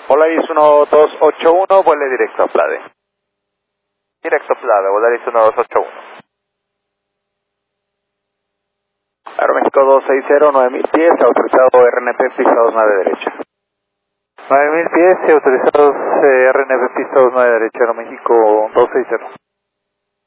Volaris 1281, vuele directo a Plade. Directo Plade, Volaris 1281. Aeroméxico 260, 9000 pies, autorizado RNP, pista 29 derecha. 9000 pies y autorizados RNP pista 29 derecha, Aeroméxico 260.